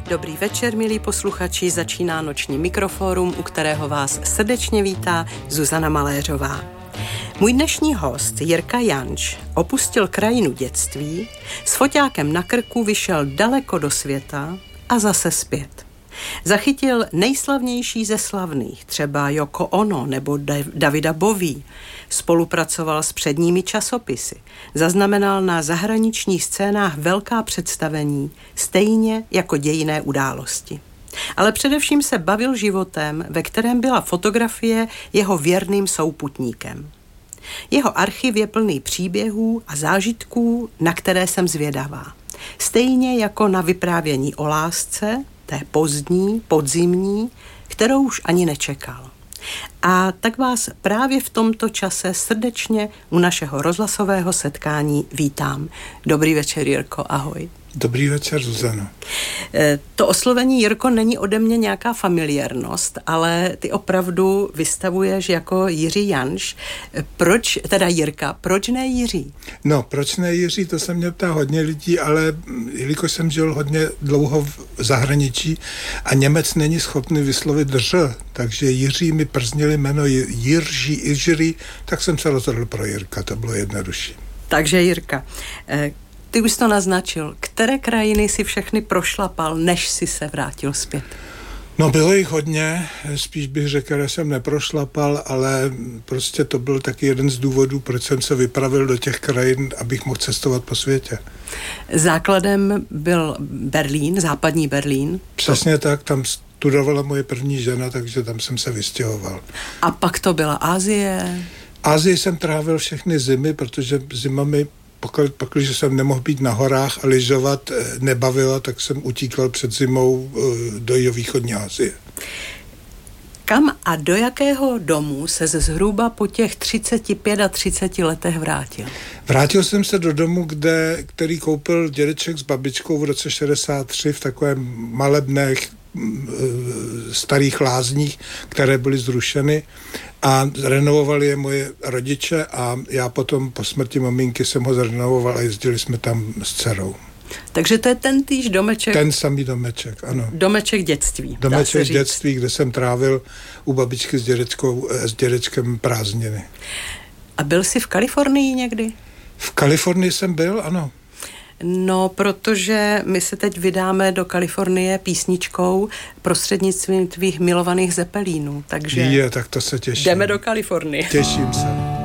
Dobrý večer, milí posluchači, začíná noční Mikrofórum, u kterého vás srdečně vítá Zuzana Maléřová. Můj dnešní host, Jirka Janč, opustil krajinu dětství, s foťákem na krku vyšel daleko do světa a zase zpět. Zachytil nejslavnější ze slavných, třeba Yoko Ono nebo Davida Bowie. Spolupracoval s předními časopisy. Zaznamenal na zahraničních scénách velká představení, stejně jako dějinné události. Ale především se bavil životem, ve kterém byla fotografie jeho věrným souputníkem. Jeho archiv je plný příběhů a zážitků, na které jsem zvědavá. Stejně jako na vyprávění o lásce, té pozdní, podzimní, kterou už ani nečekal. A tak vás právě v tomto čase srdečně u našeho rozhlasového setkání vítám. Dobrý večer, Jirko, ahoj. Dobrý večer, Zuzano. To oslovení Jirko není ode mě nějaká familiárnost, ale ty opravdu vystavuješ jako Jiří Janč. Proč, teda Jirka, proč ne Jiří? No, proč ne Jiří, to se mě ptá hodně lidí, ale jelikož jsem žil hodně dlouho v zahraničí a Němec není schopný vyslovit ř, takže Jiří mi prznili jméno Jiří, tak jsem se rozhodl pro Jirka, to bylo jednodušší. Takže Jirka, ty už to naznačil. Které krajiny si všechny prošlapal, než si se vrátil zpět? No, bylo jich hodně, spíš bych řekl, že jsem neprošlapal, ale prostě to byl taky jeden z důvodů, proč jsem se vypravil do těch krajin, abych mohl cestovat po světě. Základem byl Berlín, západní Berlín. Přesně tak, tam studovala moje první žena, takže tam jsem se vystěhoval. A pak to byla Asie? Asii jsem trávil všechny zimy, protože zimami Pakliže jsem nemohl být na horách a lyžovat nebavila, tak jsem utíkal před zimou do jihovýchodní Asie. Kam a do jakého domu se zhruba po těch 35 a 30 letech vrátil? Vrátil jsem se do domu, který koupil dědeček s babičkou v roce 63 v takovém malebných starých lázních, které byly zrušeny a renovovali je moje rodiče a já potom po smrti maminky jsem ho zrenovoval a jezdili jsme tam s dcerou. Takže to je ten týž domeček? Ten samý domeček, ano. Domeček dětství. Domeček dětství, kde jsem trávil u babičky s dědečkem prázdniny. A byl jsi v Kalifornii někdy? V Kalifornii jsem byl, ano. No, protože my se teď vydáme do Kalifornie písničkou prostřednictvím tvých milovaných Zeppelínů, takže... Tak to se těším. Jdeme do Kalifornie. Těším se.